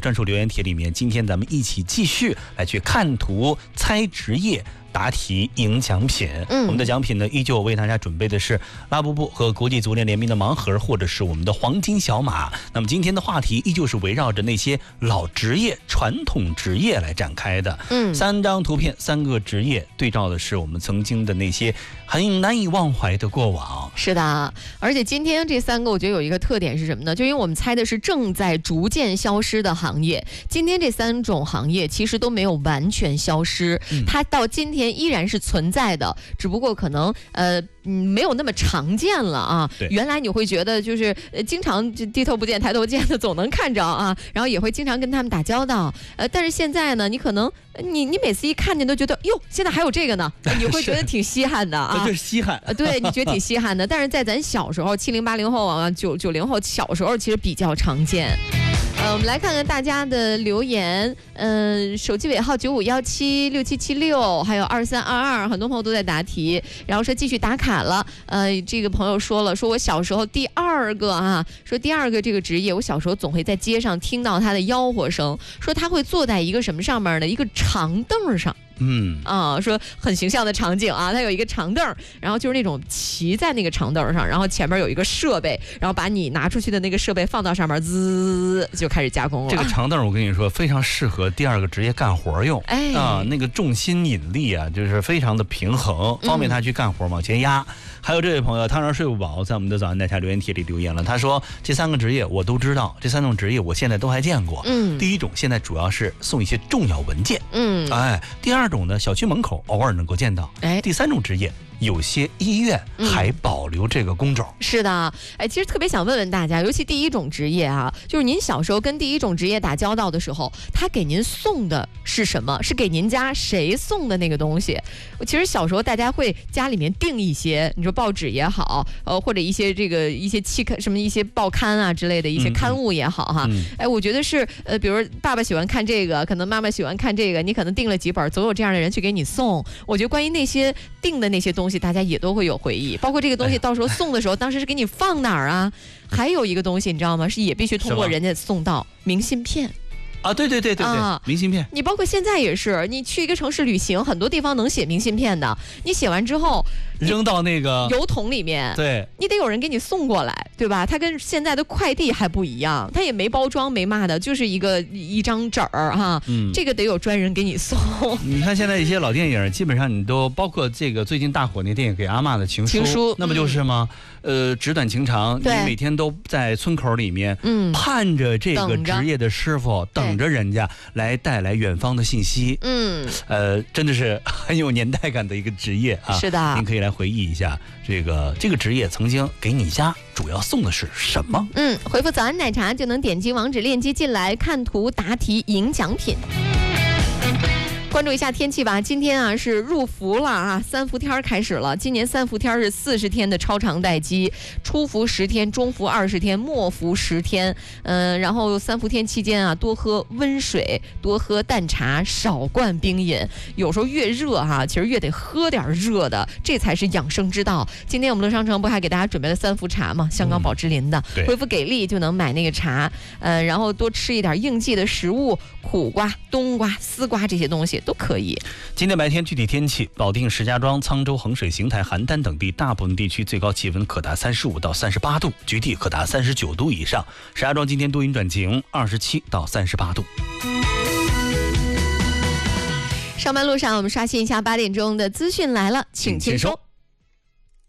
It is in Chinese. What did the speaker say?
专属留言帖里面，今天咱们一起继续来去看图猜职业。答题赢奖品，我们的奖品呢，依旧为大家准备的是拉布布和国际足联联名的盲盒，或者是我们的黄金小马。那么今天的话题依旧是围绕着那些老职业、传统职业来展开的。3张图片，3个职业，对照的是我们曾经的那些很难以忘怀的过往。 是的，而且今天这3个，我觉得有一个特点是什么呢？就因为我们猜的是正在逐渐消失的行业，今天这3种行业其实都没有完全消失，它到今天依然是存在的，只不过可能没有那么常见了啊。原来你会觉得就是经常低头不见抬头见的，总能看着啊，然后也会经常跟他们打交道。但是现在呢，你可能你每次一看见都觉得哟，现在还有这个呢，你会觉得挺稀罕的啊。 就是稀罕。 对，你觉得挺稀罕的。但是在咱小时候，70、80后啊，90后小时候其实比较常见。我们来看看大家的留言。手机尾号95176776，还有2322，很多朋友都在答题，然后说继续打卡了。这个朋友说了，说我小时候第2个啊，说第2个这个职业，我小时候总会在街上听到他的吆喝声，说他会坐在一个什么上面呢？一个长凳上。说很形象的场景啊，它有一个长凳，然后就是那种骑在那个长凳上，然后前面有一个设备，然后把你拿出去的那个设备放到上面，滋就开始加工了。 这个长凳我跟你说非常适合第2个职业干活用，那个重心引力啊，就是非常的平衡，方便他去干活往前压。还有这位朋友汤圆睡不饱，在我们的早安大家留言帖里留言了，他说这3个职业我都知道，这3种职业我现在都还见过。第一种现在主要是送一些重要文件，第2种呢，小区门口偶尔能够见到，第3种职业，有些医院还保留这个工种。 是的，其实特别想问问大家，尤其第1种职业啊，就是您小时候跟第1种职业打交道的时候，他给您送的是什么？是给您家谁送的那个东西？其实小时候大家会家里面订一些，你说报纸也好，或者一些期刊什么一些报刊啊之类的一些刊物也好哈。我觉得是比如爸爸喜欢看这个，可能妈妈喜欢看这个，你可能订了几本，总有这样的人去给你送。我觉得关于那些订的那些东西，大家也都会有回忆，包括这个东西到时候送的时候，当时是给你放哪儿啊？还有一个东西你知道吗？是也必须通过人家送到明信片。 对，明信片。 你包括现在也是，你去一个城市旅行，很多地方能写明信片的，你写完之后扔到那个邮筒里面， 对， 你得有人给你送过来，对吧？它跟现在的快递还不一样，它也没包装没嘛的，就是一张纸儿哈，这个得有专人给你送。 你看现在一些老电影，基本上你都包括这个最近大火那电影《给阿嬷的情书》，那不就是吗？纸短情长，你每天都在村口里面，盼着这个职业的师傅，等着人家来带来远方的信息。真的是很有年代感的一个职业啊。 是的， 您可以来回忆一下这个职业曾经给你家主要送的是什么？ 回复早安奶茶就能点击网址链接进来看图答题赢奖品。关注一下天气吧，今天啊是入伏了啊，3伏天开始了。今年3伏天是40天的超长待机，初伏10天，中伏20天，末伏10天。然后3伏天期间啊，多喝温水，多喝淡茶，少灌冰饮。有时候越热哈，其实越得喝点热的，这才是养生之道。今天我们乐商城不还给大家准备了3伏茶吗？香港宝芝林的，回复给力就能买那个茶。然后多吃一点应季的食物，苦瓜、冬瓜、丝瓜这些东西都可以。 今天白天具体天气，保定、石家庄、沧州、衡水、邢台、邯郸等地大部分地区最高气温可达35到38度，局地可达39度以上。石家庄今天多云转晴，27到38度。 上班路上我们刷新一下8点钟的资讯来了，请签收。